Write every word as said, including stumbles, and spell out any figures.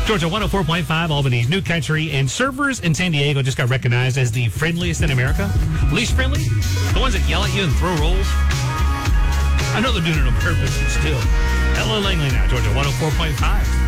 Georgia one oh four point five, Albany's New Country, and servers in San Diego just got recognized as the friendliest in America. Least friendly? The ones that yell at you and throw rolls? I know they're doing it on purpose, but still. Ella Langley now, Georgia one oh four point five.